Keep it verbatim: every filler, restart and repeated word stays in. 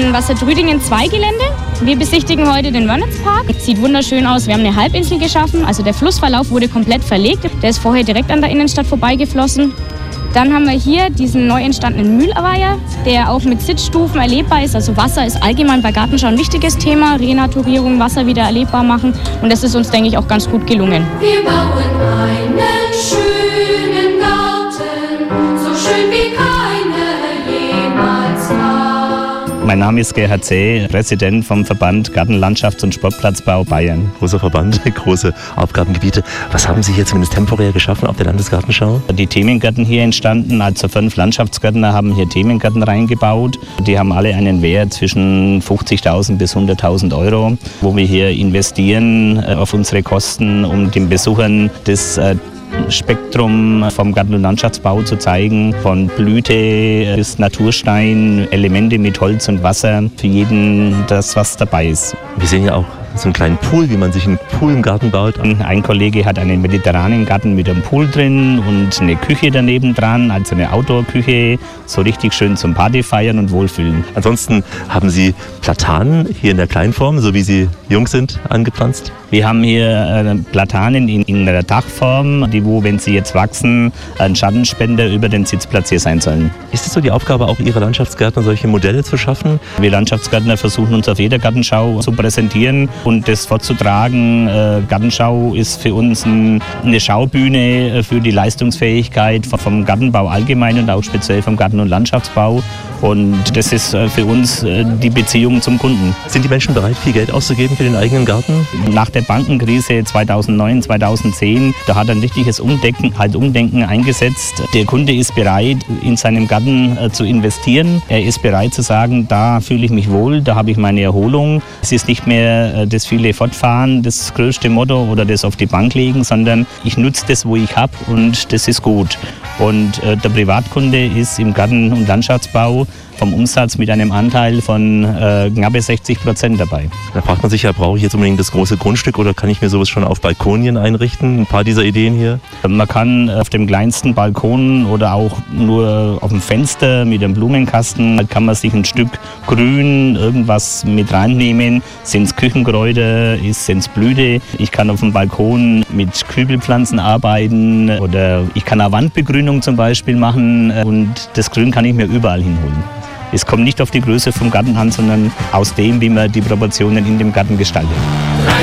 in Wassertrüdingen zwei Gelände. Wir besichtigen heute den Wörnitzpark. Sieht wunderschön aus. Wir haben eine Halbinsel geschaffen. Also der Flussverlauf wurde komplett verlegt. Der ist vorher direkt an der Innenstadt vorbeigeflossen. Dann haben wir hier diesen neu entstandenen Mühlweiher, der auch mit Sitzstufen erlebbar ist. Also Wasser ist allgemein bei Gartenschau ein wichtiges Thema. Renaturierung, Wasser wieder erlebbar machen. Und das ist uns, denke ich, auch ganz gut gelungen. Wir bauen einen schönen Garten, so schön wie keiner jemals war. Mein Name ist Gerhard Zäh, Präsident vom Verband Garten-, Landschafts- und Sportplatzbau Bayern. Großer Verband, große Aufgabengebiete. Was haben Sie hier zumindest temporär geschaffen auf der Landesgartenschau? Die Themengärten hier entstanden, also fünf Landschaftsgärtner haben hier Themengärten reingebaut. Die haben alle einen Wert zwischen fünfzigtausend bis hunderttausend Euro, wo wir hier investieren auf unsere Kosten, um den Besuchern das Spektrum vom Garten- und Landschaftsbau zu zeigen, von Blüte bis Naturstein, Elemente mit Holz und Wasser, für jeden das, was dabei ist. Wir sehen ja auch so einen kleinen Pool, wie man sich einen Pool im Garten baut. Ein Kollege hat einen mediterranen Garten mit einem Pool drin und eine Küche daneben dran, also eine Outdoor-Küche, so richtig schön zum Partyfeiern und Wohlfühlen. Ansonsten haben Sie Platanen hier in der Kleinform, so wie sie jung sind, angepflanzt? Wir haben hier äh, Platanen in, in der Dachform, die wo, wenn sie jetzt wachsen, ein Schattenspender über den Sitzplatz hier sein sollen. Ist es so die Aufgabe auch Ihrer Landschaftsgärtner, solche Modelle zu schaffen? Wir Landschaftsgärtner versuchen uns auf jeder Gartenschau zu präsentieren und das vorzutragen. Äh, Gartenschau ist für uns ein, eine Schaubühne für die Leistungsfähigkeit vom Gartenbau allgemein und auch speziell vom Garten- und Landschaftsbau. Und das ist äh, für uns äh, die Beziehung zum Kunden. Sind die Menschen bereit, viel Geld auszugeben für den eigenen Garten? Nach der Bankenkrise zweitausendneun, zweitausendzehn, da hat ein richtiges Umdenken, halt Umdenken eingesetzt. Der Kunde ist bereit, in seinem Garten äh, zu investieren. Er ist bereit zu sagen, da fühle ich mich wohl, da habe ich meine Erholung. Es ist nicht mehr äh, das viele Fortfahren, das größte Motto oder das auf die Bank legen, sondern ich nutze das, wo ich habe und das ist gut. Und äh, der Privatkunde ist im Garten- und Landschaftsbau vom Umsatz mit einem Anteil von äh, knappe sechzig Prozent dabei. Da fragt man sich ja, brauche ich jetzt unbedingt das große Grundstück oder kann ich mir sowas schon auf Balkonien einrichten? Ein paar dieser Ideen hier. Man kann auf dem kleinsten Balkon oder auch nur auf dem Fenster mit einem Blumenkasten, kann man sich ein Stück Grün, irgendwas mit reinnehmen. Sind es Küchenkräuter, sind es Blüte. Ich kann auf dem Balkon mit Kübelpflanzen arbeiten oder ich kann eine Wandbegrünung zum Beispiel machen und das Grün kann ich mir überall hinholen. Es kommt nicht auf die Größe vom Garten an, sondern aus dem, wie man die Proportionen in dem Garten gestaltet.